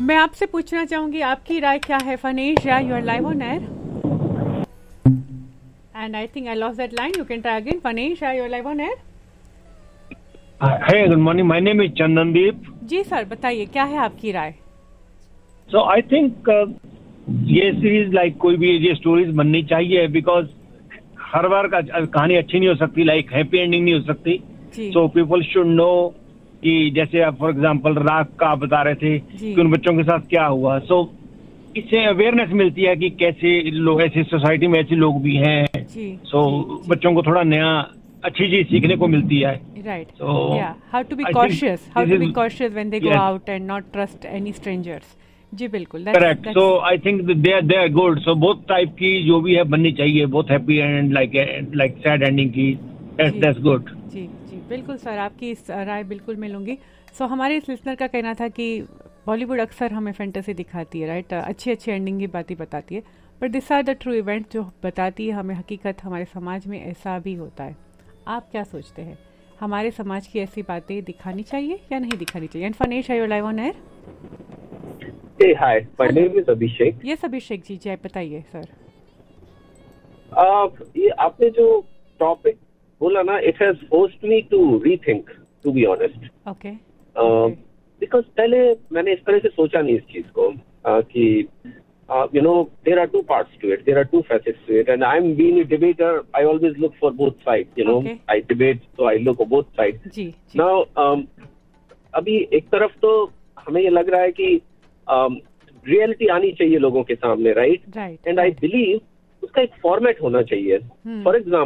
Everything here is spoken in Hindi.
मैं आपसे पूछना चाहूंगी आपकी राय क्या है फनीश? या you are live on air and I think I lost that line. You can try again. Phanish, you are live on air. Hey, good morning. My name is Chandandeep. Ji sir, बताइए क्या है आपकी राय? So I think ये सीरीज लाइक कोई भी ये स्टोरीज बननी चाहिए बिकॉज हर बार का कहानी अच्छी नहीं हो सकती, लाइक हैप्पी एंडिंग नहीं हो सकती. सो पीपल शुड नो कि जैसे आप फॉर एग्जांपल राग का आप बता रहे थे कि उन बच्चों के साथ क्या हुआ. सो इससे अवेयरनेस मिलती है कि कैसे लोग, ऐसी सोसाइटी में ऐसे लोग भी हैं. सो बच्चों को थोड़ा नया अच्छी चीज सीखने को मिलती है. Right. So yeah, how to be cautious. How to be cautious when they go out and not trust any strangers. जी बिल्कुल. Correct. So I think that they are good. So both type की जो भी है बननी चाहिए, both happy and like sad ending की. That's good. जी जी बिल्कुल सर, आपकी इस राय बिल्कुल मैं लूँगी. सो हमारे इस लिसनर का कहना था कि बॉलीवुड अक्सर हमें फैंटेसी दिखाती है, राइट, अच्छी अच्छी एंडिंग की बातें बताती है, but this are the true event जो बताती है हमें हकीकत. हमारे समाज में ऐसा भी होता है. आप क्या सोचते हैं, हमारे समाज की ऐसी बातें दिखानी चाहिए या नहीं दिखानी चाहिए? And Phanish, are you live on air? Hey, hi. My name is Abhishek. Yes, Abhishek जी, जय बताइए सर. ये आपने जो टॉपिक बोला ना, it has forced me to rethink, to be honest. Okay. Because पहले मैंने इस तरह से सोचा नहीं इस चीज को कि you know, there are two parts to it. There are two facets to it. And I'm being a debater. I always look for both sides, you know. Okay. I debate, so I look at both sides. Ji. Now, अभी एक तरफ तो हमें ये लग रहा है कि रियलिटी आनी चाहिए लोगों के सामने, right? Right. And I believe उसका एक फॉर्मेट होना चाहिए. For example